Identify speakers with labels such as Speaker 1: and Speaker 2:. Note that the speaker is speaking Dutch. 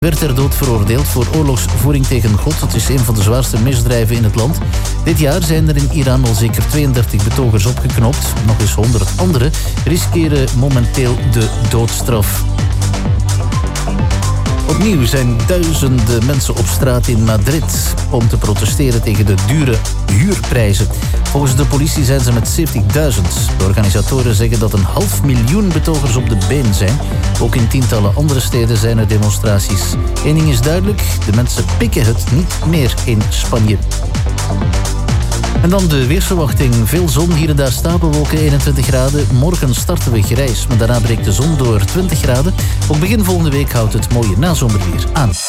Speaker 1: werd ter dood veroordeeld voor oorlogsvoering tegen God. Het is een van de zwaarste misdrijven in het land. Dit jaar zijn er in Iran al zeker 32 betogers opgeknopt. Nog eens 100 anderen riskeren momenteel de doodstraf. Opnieuw zijn duizenden mensen op straat in Madrid om te protesteren tegen de dure huurprijzen. Volgens de politie zijn ze met 70.000. De organisatoren zeggen dat 500.000 betogers op de been zijn. Ook in tientallen andere steden zijn er demonstraties. Eén ding is duidelijk, de mensen pikken het niet meer in Spanje. En dan de weersverwachting. Veel zon, hier en daar stapelwolken, 21 graden. Morgen starten we grijs, maar daarna breekt de zon door 20 graden. Ook begin volgende week houdt het mooie nazomerweer aan.